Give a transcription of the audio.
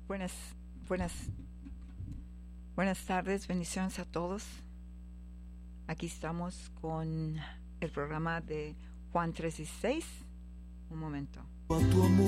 Buenas, buenas, buenas tardes, bendiciones a todos. Aquí estamos con el programa de Juan 3:16. Un momento.